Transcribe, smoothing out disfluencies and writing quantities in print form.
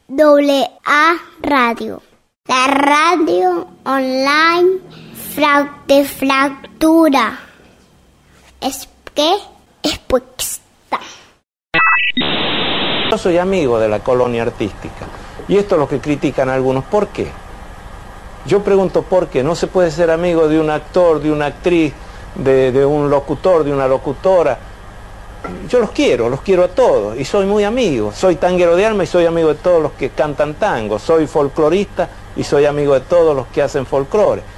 WA Radio, la radio online de fractura. Es que es puesta. Yo soy amigo de la colonia artística y esto es lo que critican algunos. ¿Por qué? Yo pregunto por qué. No se puede ser amigo de un actor, de una actriz, de un locutor, de una locutora. Yo los quiero a todos y soy muy amigo. Soy tanguero de alma y soy amigo de todos los que cantan tango. Soy folclorista y soy amigo de todos los que hacen folclore.